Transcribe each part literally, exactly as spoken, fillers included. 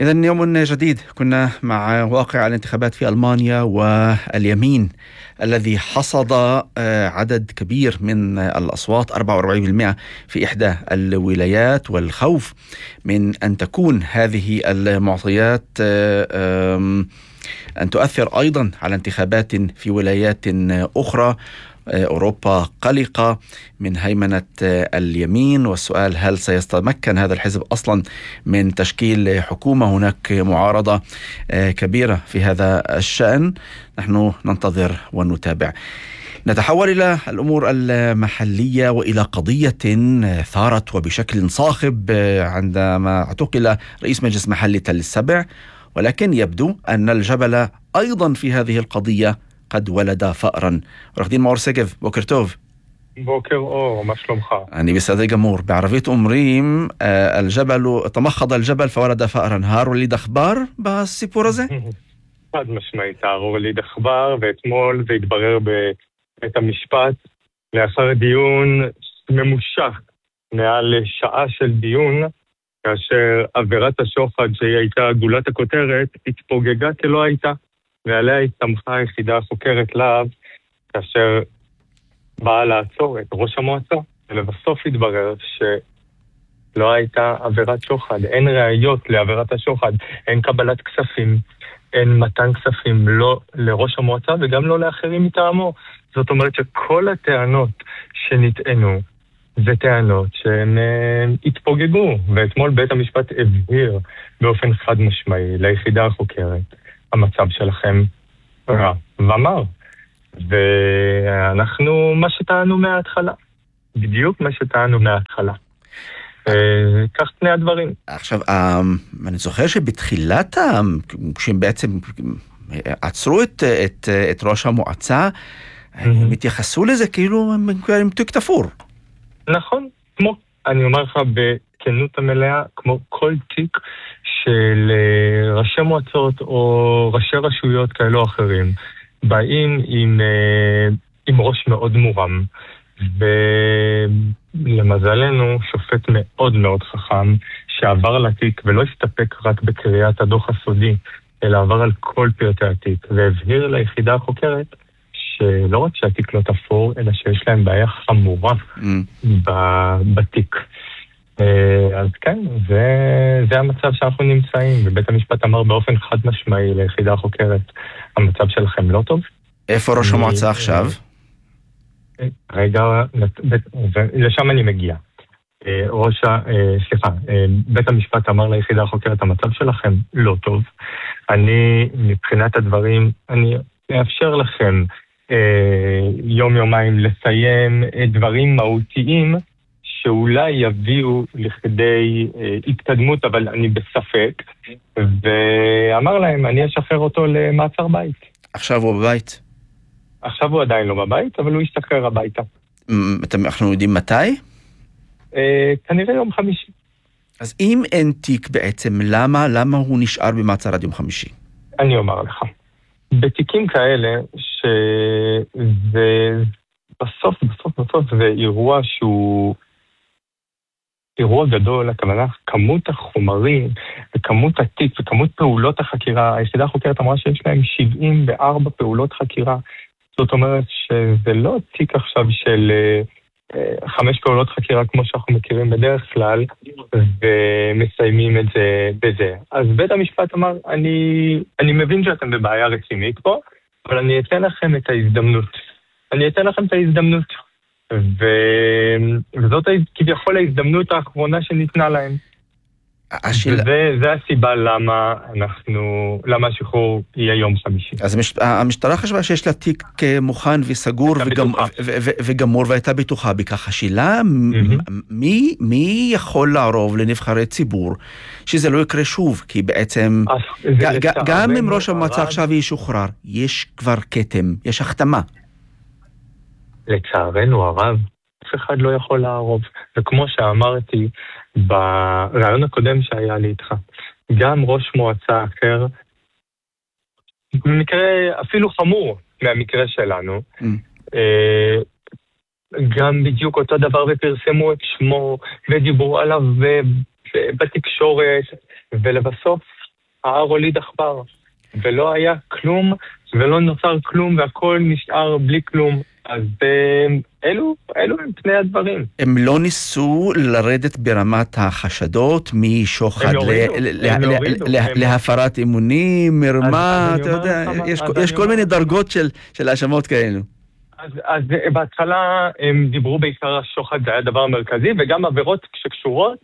إذن يوم جديد، كنا مع واقع الانتخابات في ألمانيا واليمين الذي حصد عدد كبير من الأصوات أربعة وأربعين بالمئة في إحدى الولايات، والخوف من أن تكون هذه المعطيات أن تؤثر أيضا على انتخابات في ولايات أخرى. أوروبا قلقة من هيمنة اليمين، والسؤال هل سيتمكن هذا الحزب أصلا من تشكيل حكومة؟ هناك معارضة كبيرة في هذا الشأن. نحن ننتظر ونتابع. نتحول إلى الأمور المحلية وإلى قضية ثارت وبشكل صاخب عندما اعتقل رئيس مجلس محلي تل السبع، ولكن يبدو أن الجبل أيضا في هذه القضية قد ولد فأرا. עורך דין מאור שגב, בוקר טוב. בוקר אור, מה שלומך? אני בסדר גמור. בערבית אומרים الجبل تمخض الجبل فولد فأرا. הוליד עכבר בסיפור הזה? חד משמעית, הוליד עכבר, ואתמול זה התברר בבית המשפט לאחר דיון ממושך, מעל שעה של דיון, כאשר עבירת השוחד שהיא הייתה גולת הכותרת התפוגגה כלא הייתה, ועליה הסתמכה היחידה החוקרת להב, כאשר באה לעצור את ראש המועצה, ולבסוף התברר שלא הייתה עבירת שוחד, אין ראיות לעבירת השוחד, אין קבלת כספים, אין מתן כספים, לא לראש המועצה וגם לא לאחרים מטעמו. זאת אומרת שכל הטענות שנטענו זה טענות שהן התפוגגו, ואתמול בית המשפט הבהיר באופן חד משמעי ליחידה החוקרת, המצב שלכם רע ומר, ואנחנו מה שטענו מההתחלה, בדיוק מה שטענו מההתחלה. כך פני הדברים. עכשיו, אני זוכר שבתחילת, כשהם בעצם עצרו את, את, את ראש המועצה, הם התייחסו לזה כאילו הם תיק תפור. נכון, כמו, אני אומר לך בכנות המלאה, כמו כל תיק של ראשי מועצות או ראשי רשויות כאלו או אחרים, באים עם, עם ראש מאוד מורם, ולמזלנו שופט מאוד מאוד חכם שעבר לתיק ולא הסתפק רק בקריאת הדוח הסודי, אלא עבר על כל פרטי התיק, והבהיר ליחידה החוקרת שלא רק שהתיק לא תפור, אלא שיש להם בעיה חמורה mm. בתיק. אז כן, זה, זה המצב שאנחנו נמצאים, ובית המשפט אמר באופן חד משמעי ליחידה החוקרת, המצב שלכם לא טוב. איפה ראש המועצה עכשיו? רגע, לשם אני מגיע. ראש, סליחה, בית המשפט אמר ליחידה החוקרת, המצב שלכם לא טוב. אני, מבחינת הדברים, אני מאפשר לכם יום יומיים לסיים דברים מהותיים שאולי יביאו לכדי התקדמות, אבל אני בספק, ואמר להם, אני אשחרר אותו למעצר בית. עכשיו הוא בבית? עכשיו הוא עדיין לא בבית, אבל הוא ישתחרר הביתה. אנחנו יודעים מתי? כנראה יום חמישי. אז אם אין תיק בעצם, למה, למה הוא נשאר במעצר עד יום חמישי? אני אומר לך. בתיקים כאלה, שזה בסוף, בסוף, בסוף, זה אירוע שהוא אירוע גדול, הכוונה, כמות החומרים וכמות התיק וכמות פעולות החקירה, היחידה החוקרת אמרה שיש להם שבעים וארבע פעולות חקירה, זאת אומרת שזה לא תיק עכשיו של חמש פעולות חקירה כמו שאנחנו מכירים בדרך כלל, ומסיימים את זה בזה. אז בית המשפט אמר, אני, אני מבין שאתם בבעיה רצינית פה, אבל אני אתן לכם את ההזדמנות. אני אתן לכם את ההזדמנות. ו... וזאת כביכול ההזדמנות האחרונה שניתנה להם. השאלה... וזה זה הסיבה למה אנחנו, למה השחרור יהיה יום חמישי. אז המש... המשטרה חשבה שיש לה תיק מוכן וסגור וגם... ו... ו... וגמור, והייתה בטוחה בכך. השאלה, mm-hmm. מי... מי יכול לערוב לנבחרי ציבור שזה לא יקרה שוב? כי בעצם ג... ג... גם אם ראש המועצה עכשיו ישוחרר, יש כבר כתם, יש החתמה. לצערנו הרב, אף אחד לא יכול לערוב. וכמו שאמרתי ברעיון הקודם שהיה לי איתך, גם ראש מועצה אחר, במקרה אפילו חמור מהמקרה שלנו, mm. גם בדיוק אותו דבר ופרסמו את שמו ודיברו עליו בתקשורת, ולבסוף ההר הוליד עכבר. ולא היה כלום, ולא נוצר כלום, והכל נשאר בלי כלום. אז אלו, אלו הם פני הדברים. הם לא ניסו לרדת ברמת החשדות משוחד להפרת אמונים, מרמה, אתה יודע, יש כל מיני דרגות של האשמות כאלו. אז, אז בהתחלה הם דיברו בעיקר השוחד, זה היה דבר מרכזי, וגם עבירות שקשורות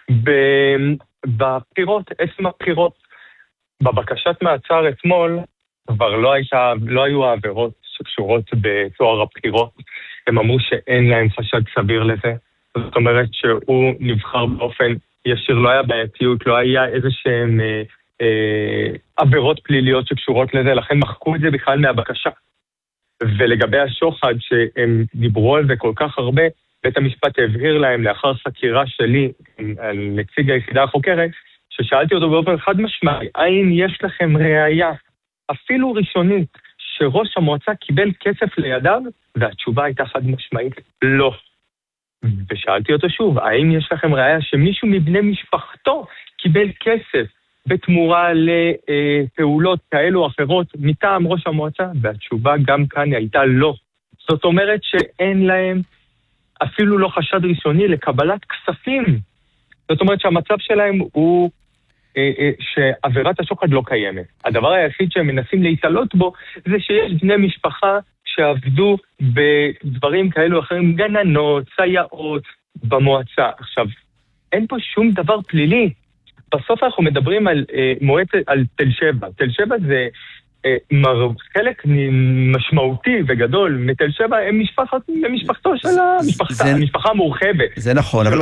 בבחירות, עצם הבחירות. בבקשת מעצר אתמול כבר לא, הייתה, לא היו העבירות שקשורות בתואר הבחירות. הם אמרו שאין להם חשד סביר לזה. זאת אומרת שהוא נבחר באופן ישיר, לא היה בעייתיות, לא היה איזה שהם אה, אה, עבירות פליליות שקשורות לזה, לכן מחקו את זה בכלל מהבקשה. ולגבי השוחד שהם דיברו על זה כל כך הרבה, בית המשפט הבהיר להם לאחר חקירה שלי על נציג היחידה החוקרת, ששאלתי אותו באופן חד משמעי, האם יש לכם ראייה, אפילו ראשונית, שראש המועצה קיבל כסף לידיו? והתשובה הייתה חד משמעית, לא. ושאלתי אותו שוב, האם יש לכם ראייה שמישהו מבני משפחתו קיבל כסף בתמורה לפעולות כאלו או אחרות מטעם ראש המועצה? והתשובה גם כאן הייתה לא. זאת אומרת שאין להם אפילו לא חשד ראשוני לקבלת כספים. זאת אומרת שהמצב שלהם הוא שעבירת השוחד לא קיימת. הדבר היחיד שהם מנסים להתעלות בו זה שיש בני משפחה שעבדו בדברים כאלו אחרים, גננות, סייעות במועצה. עכשיו, אין פה שום דבר פלילי. בסוף אנחנו מדברים על מועצת, על תל שבע. תל שבע זה חלק משמעותי וגדול מתל שבע, הם משפחתו של המשפחה המורחבת. זה נכון, אבל